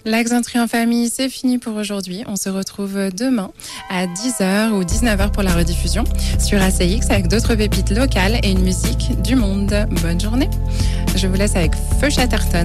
L'Accent en famille, c'est fini pour aujourd'hui. On se retrouve demain à 10h ou 19h pour la rediffusion sur ACX avec d'autres pépites locales et une musique du monde. Bonne journée. Je vous laisse avec Feu Chatterton.